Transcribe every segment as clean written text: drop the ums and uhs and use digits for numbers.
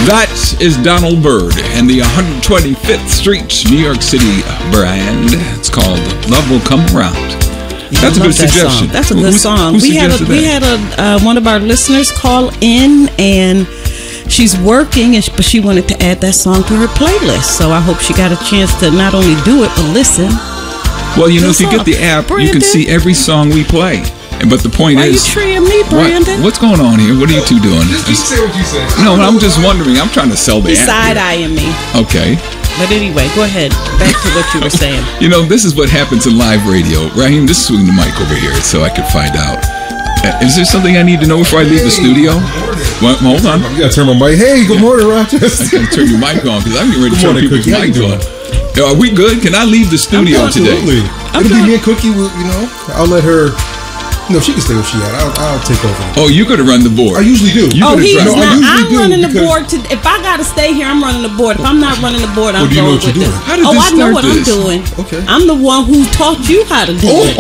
That is Donald Byrd and the 125th Street, New York City brand. It's called Love Will Come Around. That's a good suggestion. That's a good song. We had one of our listeners call in, and she's working, but she wanted to add that song to her playlist. So I hope she got a chance to not only do it, but listen. Well, you know, if you get the app, Brandon, you can see every song we play. But the point is, why are you treating me, Brandon? What's going on here? What are you two doing? Just say what you say. No, I'm just wondering. I'm trying to sell the app. He's side-eyeing me. Okay. But anyway, go ahead. Back to what you were saying. You know, this is what happens in live radio. Raheem, just swing the mic over here so I can find out. Is there something I need to know before I leave the studio? Well, hold on. You gotta turn my mic. Hey, good morning, Rochester. I gotta turn your mic on because I'm getting ready to turn people's mics on. Are we good? Can I leave the studio today? Absolutely. It'll be me and Cookie. You know, I'll let her. No, she can stay where she at. I'll take over. Oh, you could have run the board. I usually do. He's not. I'm running the board. If I got to stay here, I'm running the board. If I'm not running the board, I'm going with this. How did this I know what start I'm doing. Okay. I'm the one who taught you how to do it.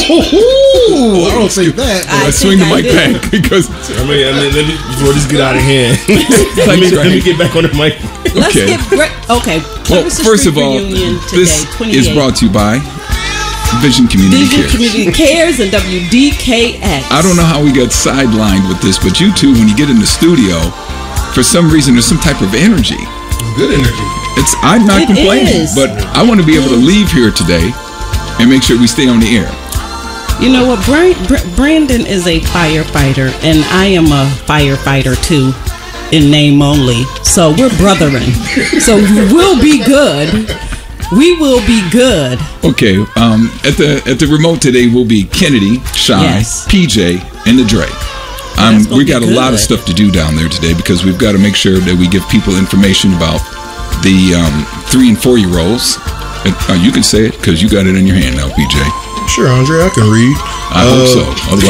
I don't say that. I swing the mic back because I mean, before this get out of hand, let me get back on the mic. Let's get okay. Well, first of all, this is brought to you by Vision Community Cares and WDKX. I don't know how we got sidelined with this, but you two, when you get in the studio, for some reason, there's some type of energy. Good energy. I'm not complaining, but I want to be able to leave here today and make sure we stay on the air. You know what? Brandon is a firefighter, and I am a firefighter too, in name only. So we're brethren. So we'll be good. We will be good. Okay. At the remote today will be Kennedy, Shy, PJ, and the Dre. We got a lot of stuff to do down there today because we've got to make sure that we give people information about the 3 and 4-year-olds. You can say it because you got it in your hand now, PJ. Sure, Andre, I can read. I hope so.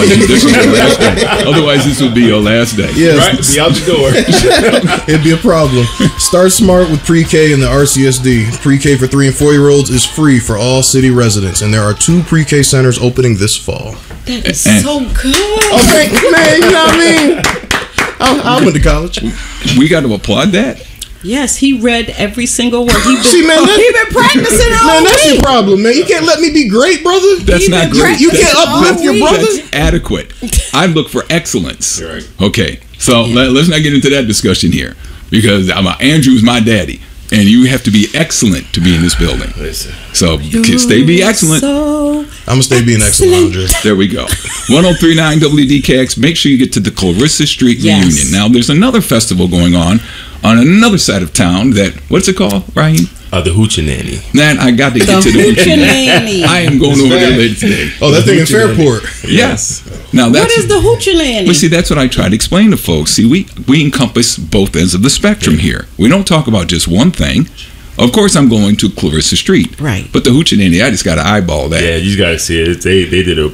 Otherwise, this will be your last day. Yes. Right? Be out the door. It'd be a problem. Start smart with pre-K and the RCSD. Pre-K for 3 and 4-year-olds is free for all city residents, and there are 2 pre-K centers opening this fall. That is so good. Okay, man, you know what I mean? I went to college. We got to applaud that. Yes, he read every single word. He been Man, practicing all that's week. your problem, man. You can't let me be great, brother. That's not great. You can't uplift your brother. That's adequate. I look for excellence. Right. Okay, so let's not get into that discussion here because Andrew's my daddy, and you have to be excellent to be in this building. So be excellent. I'm gonna stay being excellent, Andre. There we go. 103.9 WDKX. Make sure you get to the Clarissa Street reunion. Now, there's another festival going on another side of town what's it called, Raheem? The Hoochie-Nanny. Man, I got to get to the Hoochie-Nanny. I am going over there later today. Oh, that thing in Fairport. Yes. Now what is the Hoochie-Nanny? Well, see, that's what I try to explain to folks. See, we encompass both ends of the spectrum here. We don't talk about just one thing. Of course, I'm going to Clarissa Street. Right. But the Hoochie-Nanny, I just got to eyeball that. Yeah, you got to see it. They did an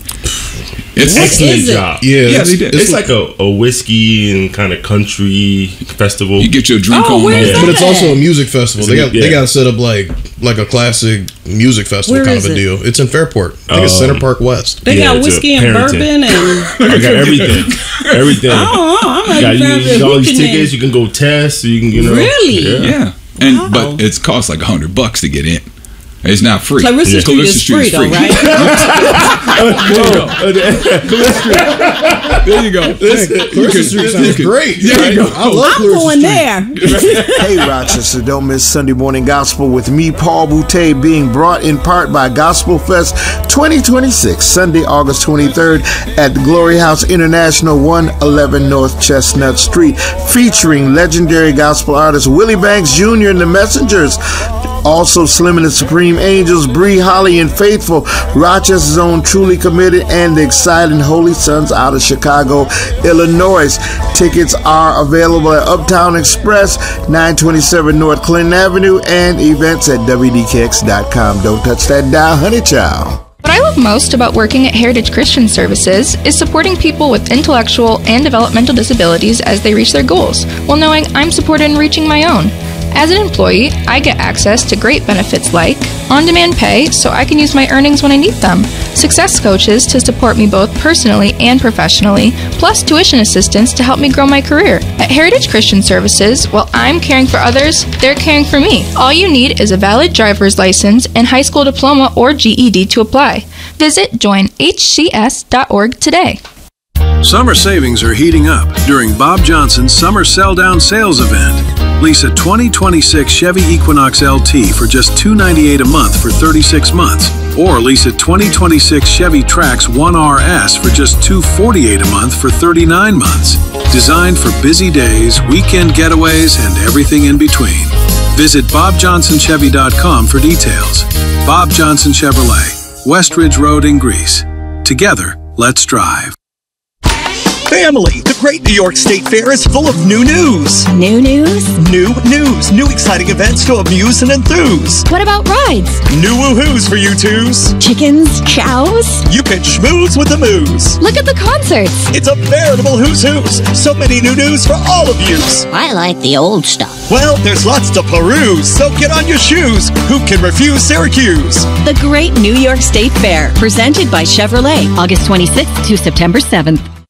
excellent job. Yeah, they did. It's like a whiskey and kind of country festival. You get your drink on. But it's also a music festival. They got set up like a classic music festival kind of a deal. It's in Fairport. I think it's Center Park West. They got whiskey and bourbon and I got everything. Everything. You got all these tickets. You can go test. You can really. Yeah. But it costs like $100 to get in. It's not free. Clarissa Street is free, though, right? There you go. Clarissa Street sounds great. There you go. I love I'm going there. Hey, Rochester, don't miss Sunday Morning Gospel with me, Paul Boutte, being brought in part by Gospel Fest 2026, Sunday, August 23rd at the Glory House International, 111 North Chestnut Street, featuring legendary gospel artist Willie Banks Jr. and the Messengers. Also, Slim and the Supreme Angels, Bree, Holly, and Faithful, Rochester's own Truly Committed, and the exciting Holy Sons out of Chicago, Illinois. Tickets are available at Uptown Express, 927 North Clinton Avenue, and events at WDKX.com. Don't touch that dial, honey child. What I love most about working at Heritage Christian Services is supporting people with intellectual and developmental disabilities as they reach their goals, while knowing I'm supported in reaching my own. As an employee, I get access to great benefits like on-demand pay so I can use my earnings when I need them, success coaches to support me both personally and professionally, plus tuition assistance to help me grow my career. At Heritage Christian Services, while I'm caring for others, they're caring for me. All you need is a valid driver's license and high school diploma or GED to apply. Visit joinhcs.org today. Summer savings are heating up during Bob Johnson's Summer Sell Down Sales event. Lease a 2026 Chevy Equinox LT for just $298 a month for 36 months. Or lease a 2026 Chevy Trax 1RS for just $248 a month for 39 months. Designed for busy days, weekend getaways, and everything in between. Visit BobJohnsonChevy.com for details. Bob Johnson Chevrolet, Westridge Road in Greece. Together, let's drive. Family, the Great New York State Fair is full of new news. New news? New news. New exciting events to amuse and enthuse. What about rides? New woohoos for you twos. Chickens, chows? You can schmooze with the moose. Look at the concerts. It's a veritable who's who's. So many new news for all of yous. I like the old stuff. Well, there's lots to peruse, so get on your shoes. Who can refuse Syracuse? The Great New York State Fair, presented by Chevrolet, August 26th to September 7th.